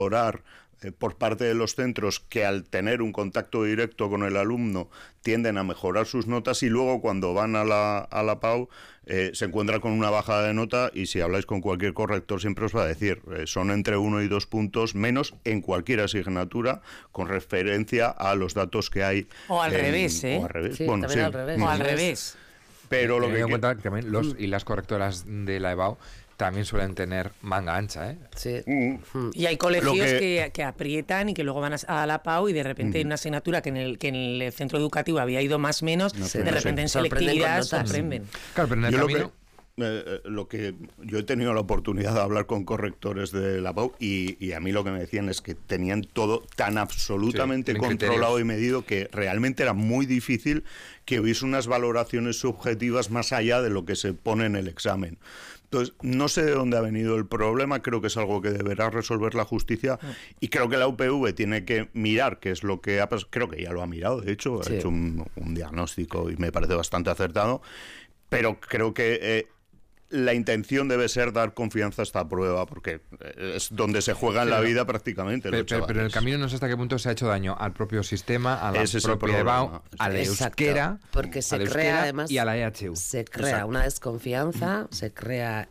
orar por parte de los centros que al tener un contacto directo con el alumno tienden a mejorar sus notas y luego cuando van a la PAU se encuentran con una bajada de nota y si habláis con cualquier corrector siempre os va a decir son entre 1 y 2 puntos menos en cualquier asignatura con referencia a los datos que hay. O al revés, ¿eh? O al revés. Sí, Bueno, sí. al revés. O al revés. Pero lo que en cuenta que también los y las correctoras de la EBAU también suelen tener manga ancha, ¿eh? Sí. Y hay colegios que aprietan y que luego van a la PAU y de repente hay una asignatura que en el centro educativo había ido más o menos, de repente en selectividad sorprenden. Claro, pero en el camino... Lo que yo he tenido la oportunidad de hablar con correctores de la PAU y a mí lo que me decían es que tenían todo tan absolutamente controlado y medido que realmente era muy difícil que hubiese unas valoraciones subjetivas más allá de lo que se pone en el examen. Entonces, no sé de dónde ha venido el problema, creo que es algo que deberá resolver la justicia y creo que la UPV tiene que mirar qué es lo que ha pasado, creo que ya lo ha mirado, de hecho, ha hecho un diagnóstico y me parece bastante acertado, pero creo que la intención debe ser dar confianza a esta prueba, porque es donde se juega en la vida prácticamente. Pero el camino no sé hasta qué punto se ha hecho daño al propio sistema, a la propia EBAU, a la euskera, porque se crea además y a la EHU. Se crea una desconfianza, se crea,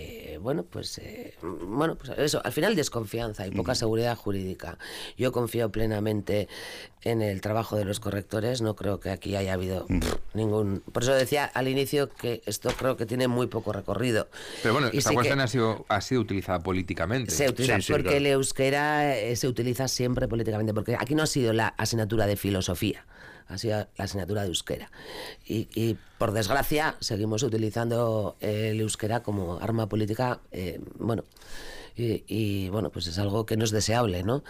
pues eso, al final desconfianza y poca seguridad jurídica. Yo confío plenamente en el trabajo de los correctores, no creo que aquí haya habido ningún... Por eso decía al inicio que esto creo que tiene muy poco recorrido. Pero bueno, esta cuestión ha sido utilizada políticamente. Se utiliza porque claro. El euskera se utiliza siempre políticamente, porque aquí no ha sido la asignatura de filosofía, ha sido la asignatura de euskera. Y por desgracia seguimos utilizando el euskera como arma política, pues es algo que no es deseable, ¿no?